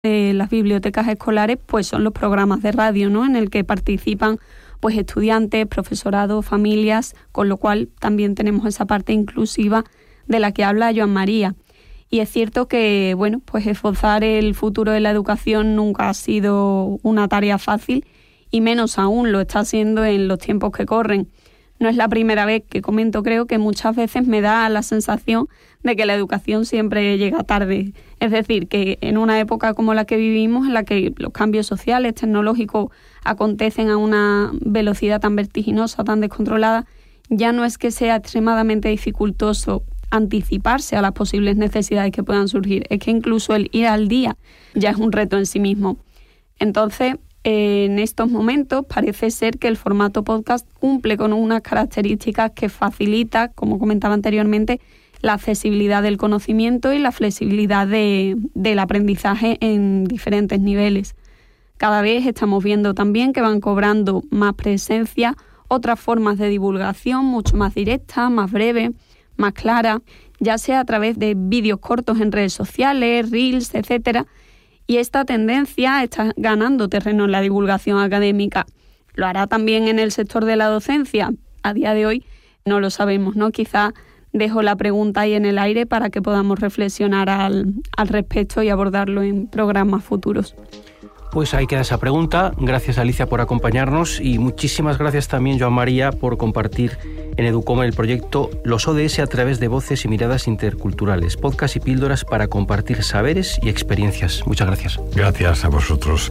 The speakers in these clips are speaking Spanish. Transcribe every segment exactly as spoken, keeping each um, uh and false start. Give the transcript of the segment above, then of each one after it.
de las bibliotecas escolares pues son los programas de radio, ¿no?, en el que participan pues estudiantes, profesorado, familias, con lo cual también tenemos esa parte inclusiva de la que habla Joan María. Y es cierto que, bueno, pues esbozar el futuro de la educación nunca ha sido una tarea fácil, y menos aún lo está haciendo en los tiempos que corren. No es la primera vez que comento, creo que muchas veces me da la sensación de que la educación siempre llega tarde. Es decir, que en una época como la que vivimos, en la que los cambios sociales, tecnológicos, acontecen a una velocidad tan vertiginosa, tan descontrolada, ya no es que sea extremadamente dificultoso anticiparse a las posibles necesidades que puedan surgir, es que incluso el ir al día ya es un reto en sí mismo. Entonces, eh, en estos momentos parece ser que el formato podcast cumple con unas características que facilita, como comentaba anteriormente, la accesibilidad del conocimiento y la flexibilidad de, del aprendizaje en diferentes niveles. Cada vez estamos viendo también que van cobrando más presencia otras formas de divulgación mucho más directas, más breves, más clara, ya sea a través de vídeos cortos en redes sociales, reels, etcétera. Y esta tendencia está ganando terreno en la divulgación académica. ¿Lo hará también en el sector de la docencia? A día de hoy no lo sabemos, ¿no? Quizá dejo la pregunta ahí en el aire para que podamos reflexionar al, al respecto y abordarlo en programas futuros. Pues ahí queda esa pregunta. Gracias, Alicia, por acompañarnos, y muchísimas gracias también, Joan María, por compartir en Educom el proyecto Los O D S a través de voces y miradas interculturales, podcast y píldoras para compartir saberes y experiencias. Muchas gracias. Gracias a vosotros.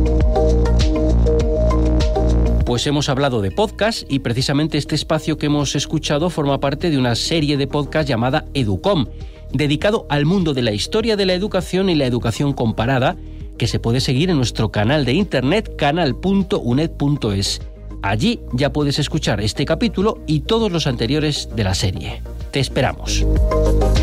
Pues hemos hablado de podcast, y precisamente este espacio que hemos escuchado forma parte de una serie de podcast llamada Educom, dedicado al mundo de la historia de la educación y la educación comparada, que se puede seguir en nuestro canal de internet canal punto uned punto es. Allí ya puedes escuchar este capítulo y todos los anteriores de la serie. Te esperamos.